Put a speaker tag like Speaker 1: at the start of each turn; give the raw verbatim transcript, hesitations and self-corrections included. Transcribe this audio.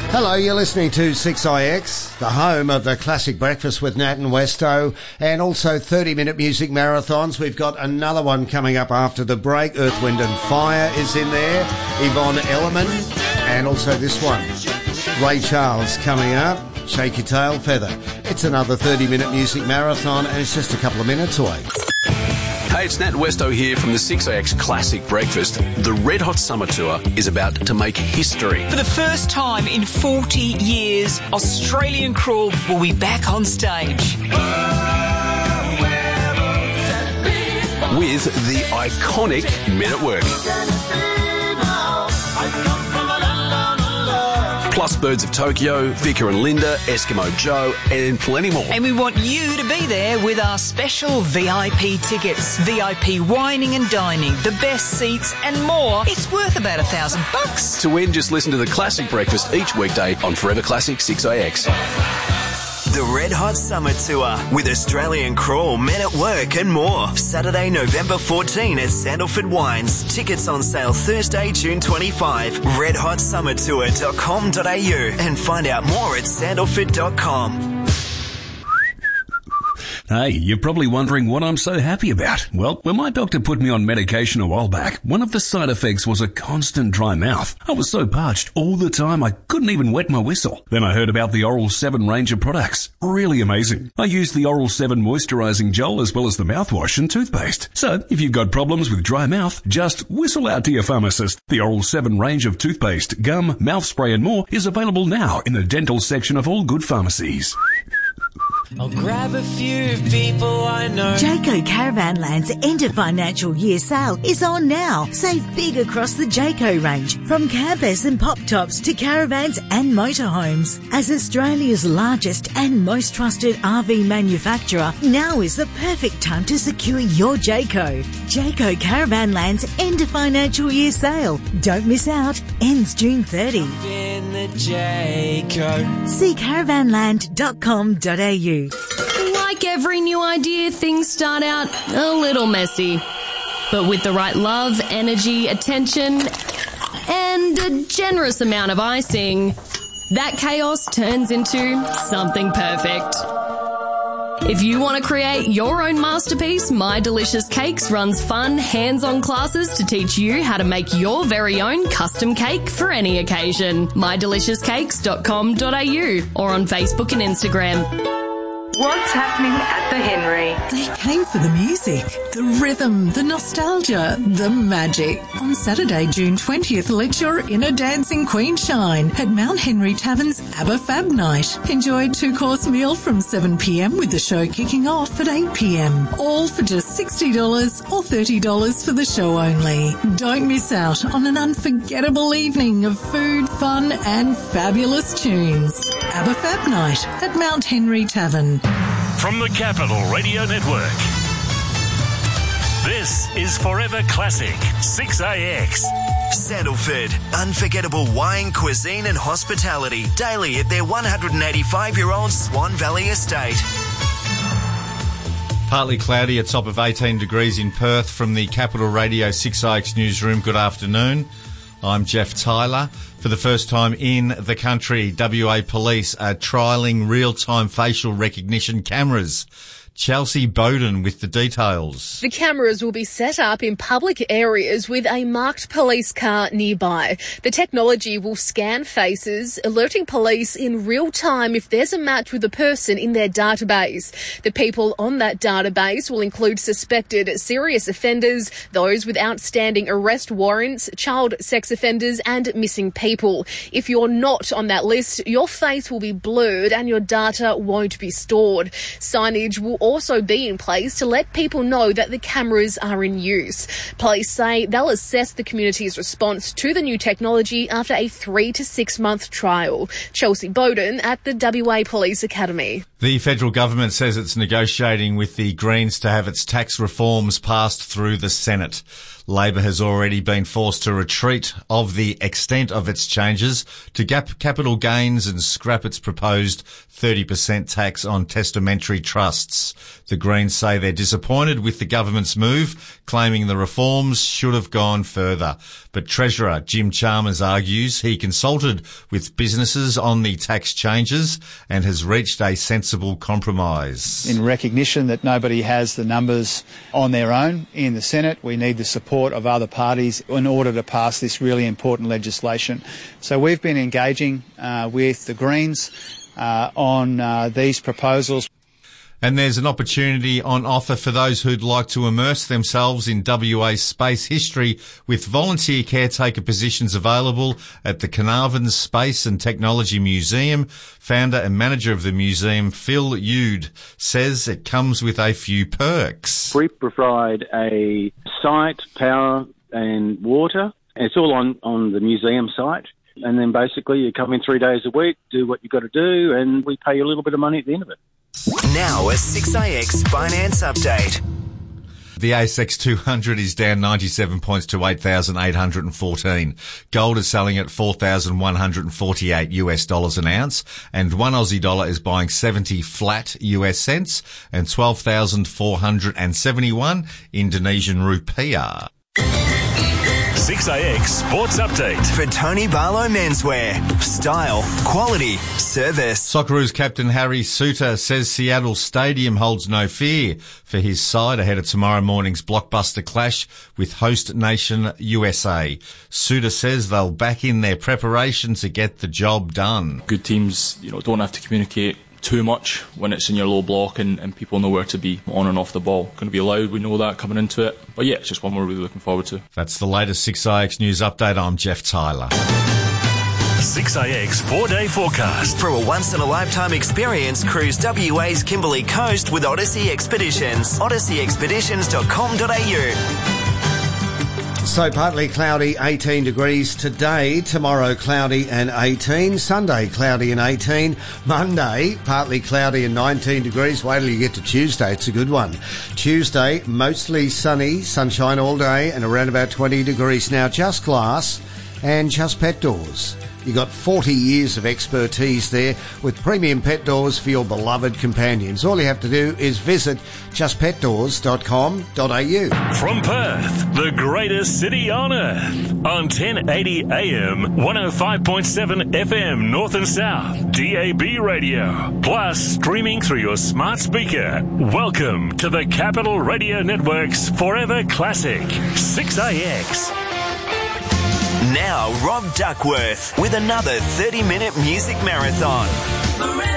Speaker 1: Hello, you're listening to six I X, the home of the classic breakfast with Nat and Westo, and also thirty minute music marathons. We've got another one coming up after the break. Earth, Wind and Fire is in there. Yvonne Elliman, and also this one. Ray Charles coming up. Shake Your Tail Feather. It's another thirty minute music marathon, and it's just a couple of minutes away.
Speaker 2: Hey, it's Nat Westo here from the six A X Classic Breakfast. The Red Hot Summer Tour is about to make history.
Speaker 3: For the first time in forty years, Australian Crawl will be back on stage.
Speaker 2: With the iconic Men at Work. Plus Birds of Tokyo, Vika and Linda, Eskimo Joe, and plenty more.
Speaker 3: And we want you to be there with our special V I P tickets. V I P wining and dining, the best seats and more. It's worth about a thousand bucks.
Speaker 2: To win, just listen to the Classic Breakfast each weekday on Forever Classic six A X.
Speaker 4: The Red Hot Summer Tour with Australian Crawl, Men at Work and more. Saturday, November fourteenth at Sandalford Wines. Tickets on sale Thursday, June twenty-fifth. red hot summer tour dot com dot a u and find out more at sandalford dot com.
Speaker 5: Hey, you're probably wondering what I'm so happy about. Well, when my doctor put me on medication a while back, one of the side effects was a constant dry mouth. I was so parched all the time I couldn't even wet my whistle. Then I heard about the Oral seven range of products. Really amazing. I used the Oral seven moisturizing gel as well as the mouthwash and toothpaste. So, if you've got problems with dry mouth, just whistle out to your pharmacist. The Oral seven range of toothpaste, gum, mouth spray and more is available now in the dental section of all good pharmacies.
Speaker 6: I'll grab a few people I know.
Speaker 7: Jayco Caravanland's end of financial year sale is on now. Save big across the Jayco range, from campers and pop tops to caravans and motorhomes. As Australia's largest and most trusted R V manufacturer, now is the perfect time to secure your Jayco. Jayco Caravanland's end of financial year sale. Don't miss out. Ends June thirtieth.
Speaker 6: In the Jayco.
Speaker 7: See caravanland dot com dot a u.
Speaker 8: Like every new idea, things start out a little messy. But with the right love, energy, attention, and a generous amount of icing, that chaos turns into something perfect. If you want to create your own masterpiece, My Delicious Cakes runs fun, hands-on classes to teach you how to make your very own custom cake for any occasion. my delicious cakes dot com dot a u or on Facebook and Instagram.
Speaker 9: What's happening at the Henry?
Speaker 10: They came for the music, the rhythm, the nostalgia, the magic. On Saturday, June twentieth, let your inner dancing queen shine at Mount Henry Tavern's ABBA Fab Night. Enjoy a two-course meal from seven p m with the show kicking off at eight p m. All for just sixty dollars or thirty dollars for the show only. Don't miss out on an unforgettable evening of food, fun and fabulous tunes. ABBA Fab Night at Mount Henry Tavern.
Speaker 11: From the Capital Radio Network, this is Forever Classic six A X.
Speaker 4: Sandalford, unforgettable wine, cuisine and hospitality daily at their one hundred eighty-five-year-old Swan Valley estate.
Speaker 12: Partly cloudy, a top of eighteen degrees in Perth. From the Capital Radio six A X newsroom, good afternoon. I'm Jeff Tyler. For the first time in the country, W A Police are trialling real-time facial recognition cameras. Chelsea Bowden with the details.
Speaker 13: The cameras will be set up in public areas with a marked police car nearby. The technology will scan faces, alerting police in real time if there's a match with a person in their database. The people on that database will include suspected serious offenders, those with outstanding arrest warrants, child sex offenders and missing people. If you're not on that list, your face will be blurred and your data won't be stored. Signage will also be in place to let people know that the cameras are in use. Police say they'll assess the community's response to the new technology after a three to six month trial. Chelsea Bowden at the W A Police Academy.
Speaker 12: The federal government says it's negotiating with the Greens to have its tax reforms passed through the Senate. Labor has already been forced to retreat of the extent of its changes to gap capital gains and scrap its proposed thirty percent tax on testamentary trusts. The Greens say they're disappointed with the government's move, claiming the reforms should have gone further. But Treasurer Jim Chalmers argues he consulted with businesses on the tax changes and has reached a sensible compromise.
Speaker 14: In recognition that nobody has the numbers on their own in the Senate, we need the support of other parties in order to pass this really important legislation. So we've been engaging uh, with the Greens uh, on uh, these proposals.
Speaker 12: And there's an opportunity on offer for those who'd like to immerse themselves in W A's space history with volunteer caretaker positions available at the Carnarvon Space and Technology Museum. Founder and manager of the museum, Phil Yude, says it comes with a few perks.
Speaker 15: We provide a site, power and water. It's all on, on the museum site. And then basically you come in three days a week, do what you've got to do, and we pay you a little bit of money at the end of it.
Speaker 4: Now a six A X finance update.
Speaker 12: The A S X two hundred is down ninety-seven points to eight thousand eight hundred fourteen. Gold is selling at four thousand one hundred forty-eight US dollars an ounce, and one Aussie dollar is buying seventy flat U S cents and twelve thousand four hundred seventy-one Indonesian rupiah.
Speaker 11: six A X Sports Update.
Speaker 4: For Tony Barlow Menswear. Style, quality, service.
Speaker 12: Socceroos captain Harry Suter says Seattle Stadium holds no fear for his side ahead of tomorrow morning's blockbuster clash with host nation U S A. Suter says they'll back in their preparation to get the job done.
Speaker 16: Good teams, you know, don't have to communicate too much when it's in your low block and, and people know where to be on and off the ball. Going to be loud, we know that coming into it. But yeah, it's just one we're really looking forward to.
Speaker 12: That's the latest six A X News Update. I'm Jeff Tyler.
Speaker 11: six A X four-day forecast.
Speaker 4: For a once-in-a-lifetime experience, cruise W A's Kimberley Coast with Odyssey Expeditions. odyssey expeditions dot com dot a u.
Speaker 1: So partly cloudy, eighteen degrees today. Tomorrow cloudy and eighteen. Sunday cloudy and eighteen. Monday partly cloudy and nineteen degrees. Wait till you get to Tuesday. It's a good one. Tuesday mostly sunny, sunshine all day and around about twenty degrees. Now just glass and just pet doors. You got forty years of expertise there with premium pet doors for your beloved companions. All you have to do is visit just pet doors dot com dot a u.
Speaker 11: From Perth, the greatest city on earth, on ten eighty A M, one oh five point seven F M North and South, D A B radio, plus streaming through your smart speaker. Welcome to the Capital Radio Network's Forever Classic, six A X.
Speaker 4: Now, Rob Duckworth with another thirty-minute music marathon.